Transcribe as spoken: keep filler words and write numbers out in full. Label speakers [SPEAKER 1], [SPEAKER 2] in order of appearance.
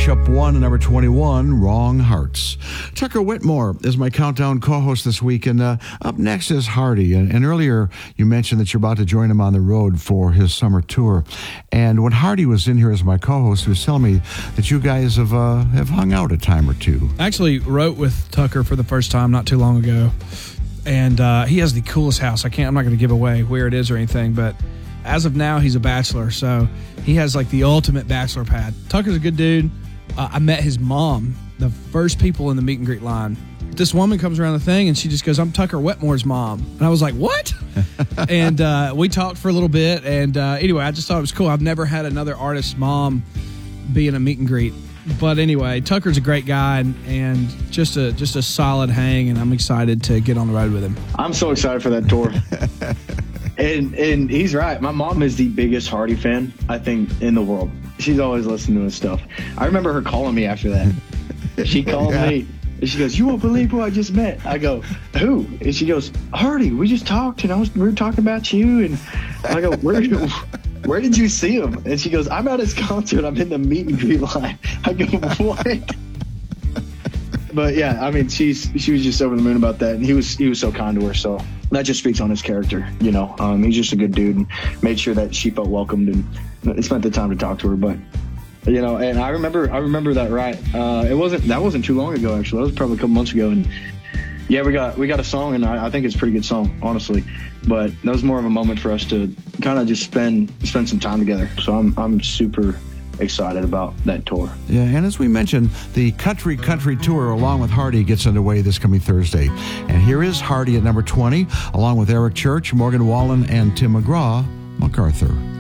[SPEAKER 1] mashup one, number twenty-one, Wrong Hearts. Tucker Whitmore is my countdown co-host this week, and uh, up next is Hardy. And, and earlier you mentioned that you're about to join him on the road for his summer tour. And when Hardy was in here as my co-host, he was telling me that you guys have uh, have hung out a time or two.
[SPEAKER 2] I actually wrote with Tucker for the first time not too long ago, and uh, he has the coolest house. I can't. I'm not going to give away where it is or anything, but as of now, he's a bachelor, so he has like the ultimate bachelor pad. Tucker's a good dude. Uh, I met his mom, the first people in the meet and greet line. This woman comes around the thing, and she just goes, "I'm Tucker Whitmore's mom." And I was like, "What?" and uh, we talked for a little bit, and uh, anyway, I just thought it was cool. I've never had another artist's mom be in a meet and greet. But anyway, Tucker's a great guy and, and just a just a solid hang, and I'm excited to get on the road with him.
[SPEAKER 3] I'm so excited for that tour. And and he's right. My mom is the biggest Hardy fan, I think, in the world. She's always listening to his stuff. I remember her calling me after that. She called yeah. me, and she goes, "You won't believe who I just met." I go, "Who?" And she goes, "Hardy. We just talked, and I was we were talking about you." And I go, "Where did where did you see him?" And she goes, "I'm at his concert. I'm in the meet and greet line." I go, "What?" But yeah, I mean, she's she was just over the moon about that, and he was he was so kind to her. So that just speaks on his character, you know. Um, he's just a good dude, and made sure that she felt welcomed, and spent the time to talk to her. But you know, and I remember I remember that right. Uh, it wasn't that wasn't too long ago actually. That was probably a couple months ago, and yeah, we got we got a song, and I, I think it's a pretty good song, honestly. But that was more of a moment for us to kind of just spend spend some time together. So I'm I'm super excited about that tour.
[SPEAKER 1] Yeah, and as we mentioned, the Country Country Tour along with Hardy gets underway this coming Thursday. And here is Hardy at number twenty, along with Eric Church, Morgan Wallen, and Tim McGraw, MacArthur.